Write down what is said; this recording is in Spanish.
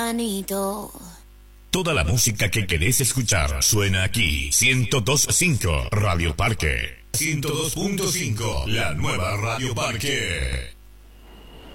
Toda la música que querés escuchar suena aquí. 102.5 Radio Parque. 102.5 La nueva Radio Parque.